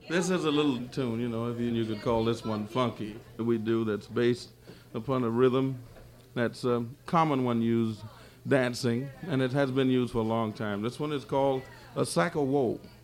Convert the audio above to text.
This is a little tune, if you could call this one funky. We do that's based upon a rhythm that's a common one used dancing, and it has been used for a long time. This one is called a sack of woe.